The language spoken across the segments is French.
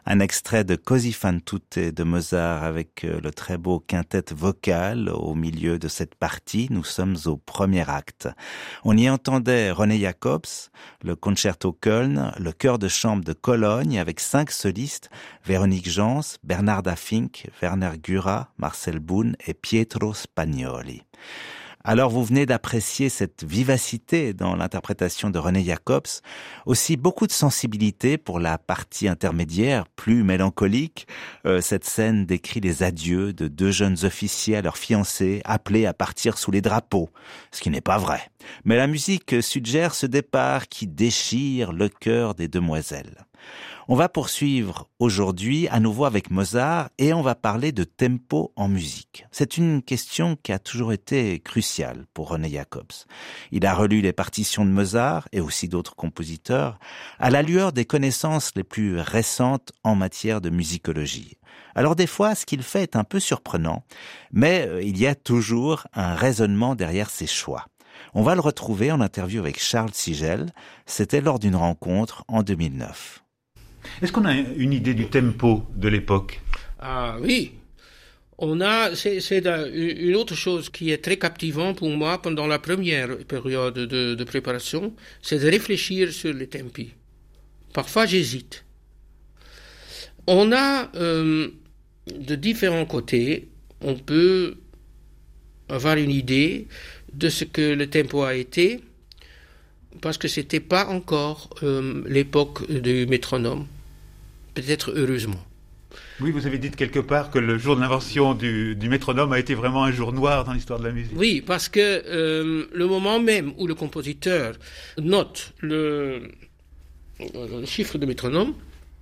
Un extrait de Così fan tutte de Mozart avec le très beau quintet vocal au milieu de cette partie. Nous sommes au premier acte. On y entendait René Jacobs, le Concerto Köln, le chœur de chambre de Cologne avec 5 solistes, Véronique Jans, Bernarda Fink, Werner Güra, Marcel Boone et Pietro Spagnoli. Alors vous venez d'apprécier cette vivacité dans l'interprétation de René Jacobs, aussi beaucoup de sensibilité pour la partie intermédiaire, plus mélancolique. Cette scène décrit les adieux de 2 jeunes officiers à leurs fiancés, appelés à partir sous les drapeaux, ce qui n'est pas vrai. Mais la musique suggère ce départ qui déchire le cœur des demoiselles. On va poursuivre aujourd'hui à nouveau avec Mozart et on va parler de tempo en musique. C'est une question qui a toujours été cruciale pour René Jacobs. Il a relu les partitions de Mozart et aussi d'autres compositeurs à la lueur des connaissances les plus récentes en matière de musicologie. Alors des fois, ce qu'il fait est un peu surprenant, mais il y a toujours un raisonnement derrière ses choix. On va le retrouver en interview avec Charles Sigel. C'était lors d'une rencontre en 2009. Est-ce qu'on a une idée du tempo de l'époque ? Ah oui, c'est une autre chose qui est très captivant pour moi pendant la première période de préparation, c'est de réfléchir sur les tempi. Parfois j'hésite. On a de différents côtés, on peut avoir une idée de ce que le tempo a été, parce que c'était pas encore l'époque du métronome, peut-être heureusement. Oui, vous avez dit quelque part que le jour de l'invention du métronome a été vraiment un jour noir dans l'histoire de la musique. Oui, parce que le moment même où le compositeur note le chiffre de métronome,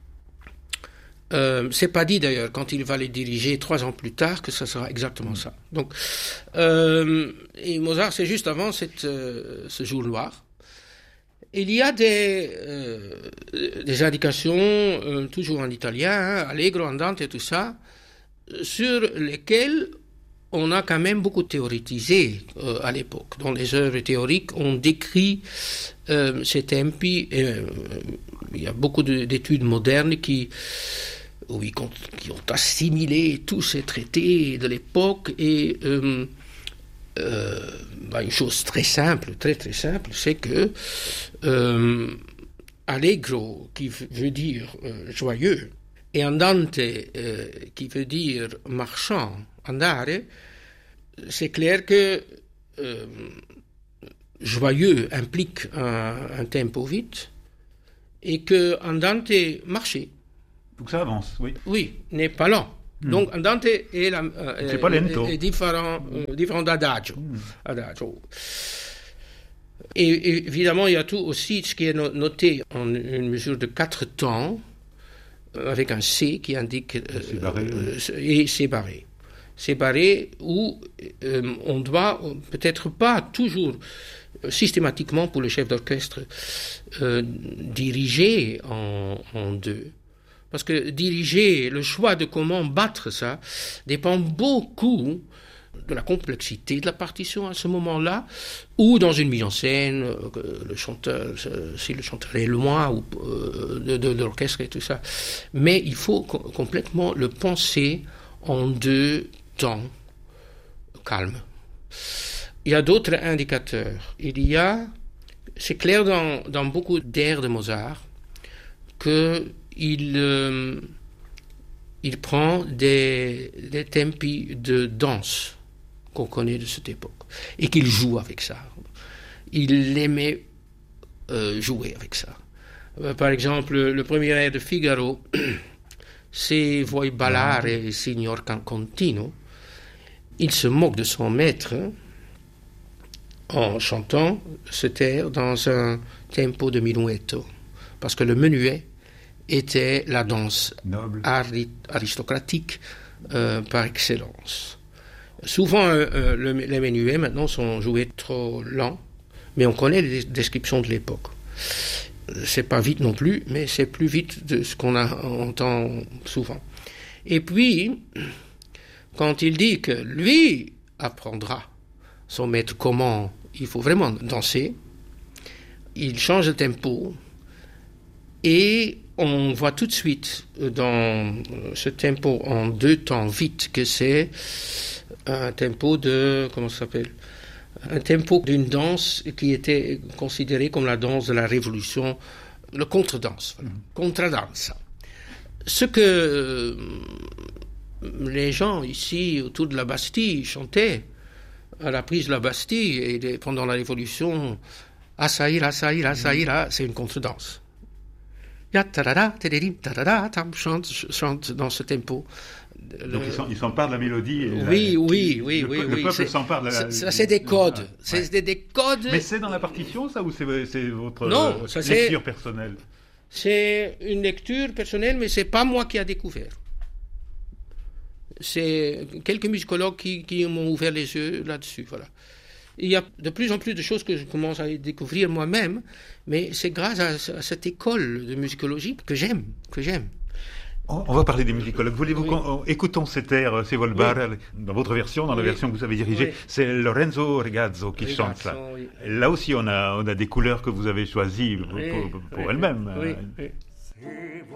c'est pas dit d'ailleurs quand il va les diriger 3 ans plus tard que ça sera exactement ça. Donc, et Mozart, c'est juste avant ce jour noir. Il y a des indications, toujours en italien, allegro, andante et tout ça, sur lesquelles on a quand même beaucoup théorisé à l'époque. Dans les œuvres théoriques, on décrit ces tempi. Il y a beaucoup d'études modernes qui ont assimilé tous ces traités de l'époque et une chose très simple, très très simple, c'est que allegro, qui veut dire joyeux, et andante, qui veut dire marchand, andare, c'est clair que joyeux implique un tempo vite, et que andante, marcher. Donc ça avance, oui. Oui, n'est pas lent. Donc andante est différent d'adagio. Adagio. Et évidemment, il y a tout aussi ce qui est noté en une mesure de 4 temps, avec un C qui indique et séparé. Séparé où on doit peut-être pas toujours systématiquement pour le chef d'orchestre diriger en 2. Parce que diriger, le choix de comment battre ça, dépend beaucoup de la complexité de la partition à ce moment-là, ou dans une mise en scène, le chanteur, si le chanteur est loin ou de l'orchestre et tout ça. Mais il faut complètement le penser en 2 temps calmes. Il y a d'autres indicateurs. C'est clair dans beaucoup d'airs de Mozart que il prend des tempi de danse qu'on connaît de cette époque et qu'il joue avec ça. Il aimait jouer avec ça. Par exemple, le premier air de Figaro, c'est Vuoi ballare, signor Contino. Il se moque de son maître en chantant cet air dans un tempo de minuetto, parce que le menuet était la danse noble, aristocratique par excellence. Souvent, les menuets maintenant sont joués trop lents, mais on connaît les descriptions de l'époque. C'est pas vite non plus, mais c'est plus vite de ce qu'on entend souvent. Et puis, quand il dit que lui apprendra son maître comment il faut vraiment danser, il change de tempo et on voit tout de suite dans ce tempo en 2 temps vite que c'est un tempo un tempo d'une danse qui était considérée comme la danse de la Révolution, le contre-danse, contradanza. Ce que les gens ici autour de la Bastille chantaient à la prise de la Bastille et pendant la Révolution, Asaïra, c'est une contre-danse. Chante dans ce tempo. Donc ils s'emparent de la mélodie. Oui. Le peuple s'empare de la... Ça, c'est des codes. C'est des codes. Mais c'est dans la partition, ça, ou c'est votre lecture personnelle? C'est une lecture personnelle, mais c'est pas moi qui a découvert. C'est quelques musicologues qui m'ont ouvert les yeux là-dessus, voilà. Il y a de plus en plus de choses que je commence à découvrir moi-même, mais c'est grâce à cette école de musicologie que j'aime. On va parler des musicologues. Voulez-vous écoutons cet air, C'est Volbar, dans votre version, dans la version que vous avez dirigée. C'est Lorenzo Regazzo qui chante ça. Oui. Là aussi, on a des couleurs que vous avez choisies pour elles-mêmes. Oui.